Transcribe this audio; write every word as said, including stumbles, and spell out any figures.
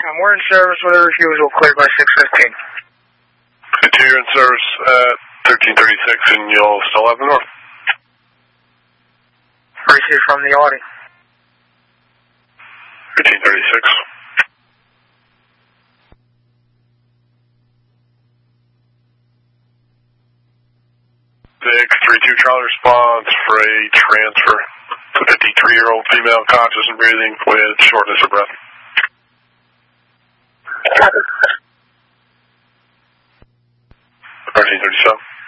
Um, we're in service with a refusal, cleared by six fifteen. two, you're in service at thirteen thirty-six, and you'll still have the north. Received from the Audi. thirteen thirty-six. six three two Charlie response for a transfer. A fifty-three-year-old female, conscious and breathing with shortness of breath. Copy. thirteen thirty-seven.